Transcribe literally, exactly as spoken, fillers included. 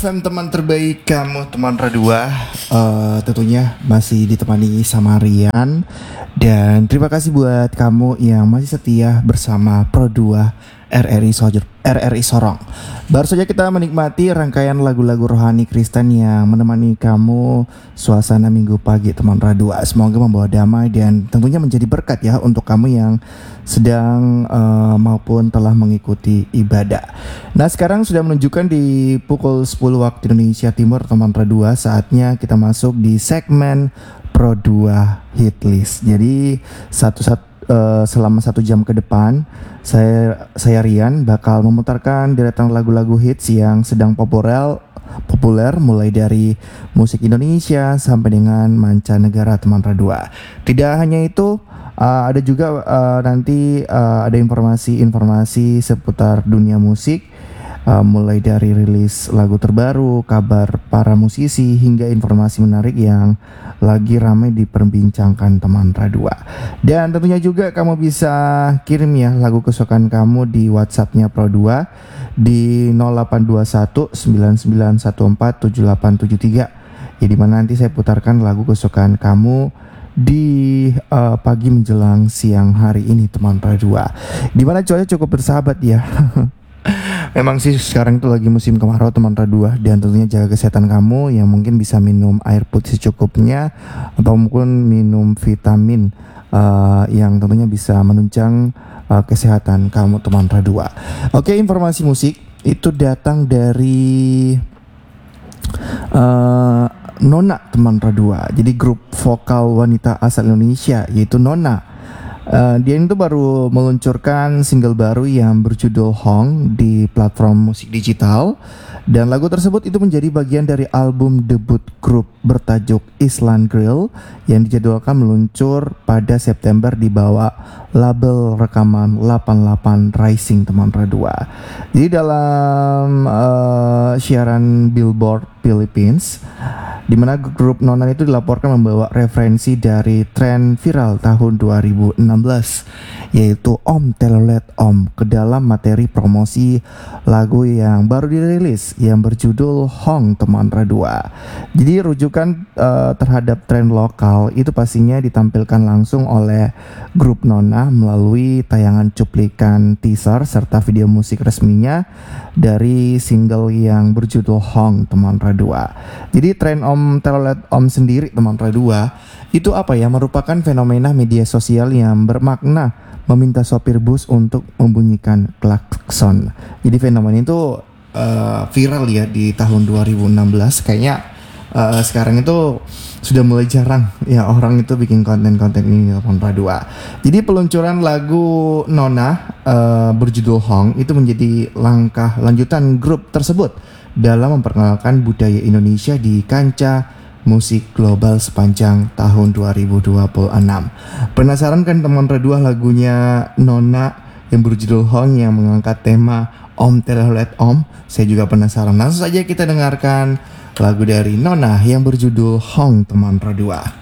F M teman terbaik kamu teman Radua, uh, tentunya masih ditemani sama Rian. Dan terima kasih buat kamu yang masih setia bersama Pro dua R R I Sojur, R R I Sorong. Baru saja kita menikmati rangkaian lagu-lagu rohani Kristen yang menemani kamu suasana minggu pagi teman Radua. Semoga membawa damai dan tentunya menjadi berkat ya untuk kamu yang sedang uh, maupun telah mengikuti ibadah. Nah, sekarang sudah menunjukkan di pukul sepuluh waktu Indonesia Timur teman Radua. Saatnya kita masuk di segmen Pro dua Hit List. Jadi satu-satu uh, selama satu jam ke depan saya saya Rian bakal memutarkan deretan lagu-lagu hits yang sedang populer populer mulai dari musik Indonesia sampai dengan mancanegara teman Radua. Tidak hanya itu, Uh, ada juga uh, nanti uh, ada informasi-informasi seputar dunia musik, uh, mulai dari rilis lagu terbaru, kabar para musisi, hingga informasi menarik yang lagi ramai diperbincangkan teman Radua. Dan tentunya juga kamu bisa kirim ya lagu kesukaan kamu di WhatsApp-nya Pro dua di nol delapan dua satu sembilan sembilan satu empat tujuh delapan tujuh tiga. Ya, dimana nanti saya putarkan lagu kesukaan kamu di uh, pagi menjelang siang hari ini teman Radua, dimana cuaca cukup bersahabat ya. Memang sih sekarang itu lagi musim kemarau teman Radua, dan tentunya jaga kesehatan kamu yang mungkin bisa minum air putih secukupnya atau mungkin minum vitamin uh, yang tentunya bisa menunjang uh, kesehatan kamu teman Radua. Oke, informasi musik itu datang dari uh, Nona teman Radua. Jadi grup vokal wanita asal Indonesia yaitu Nona. Uh, dia itu baru meluncurkan single baru yang berjudul Hong di platform musik digital, dan lagu tersebut itu menjadi bagian dari album debut grup bertajuk Island Grill yang dijadwalkan meluncur pada September di bawah label rekaman delapan puluh delapan Rising teman Radua. Jadi dalam uh, siaran Billboard Philippines, di mana grup Nona itu dilaporkan membawa referensi dari tren viral tahun dua ribu enam belas, yaitu Om Telolet Om, ke dalam materi promosi lagu yang baru dirilis yang berjudul Hong teman Radua. Jadi rujukan uh, terhadap tren lokal itu pastinya ditampilkan langsung oleh grup Nona melalui tayangan cuplikan teaser serta video musik resminya dari single yang berjudul Hong teman Radua. Jadi tren Om Telolet Om sendiri teman Radua itu apa ya, merupakan fenomena media sosial yang bermakna meminta sopir bus untuk membunyikan klakson. Jadi fenomena itu uh, viral ya di tahun dua ribu enam belas. Kayaknya uh, sekarang itu sudah mulai jarang ya orang itu bikin konten-konten ini teman Radua. Jadi peluncuran lagu Nona uh, berjudul Hong itu menjadi langkah lanjutan grup tersebut dalam memperkenalkan budaya Indonesia di kancah musik global sepanjang tahun dua ribu dua puluh enam. Penasaran kan teman Radua lagunya Nona yang berjudul Hong yang mengangkat tema Om Telolet Om? Saya juga penasaran. Langsung saja kita dengarkan lagu dari Nona yang berjudul Hong teman Radua.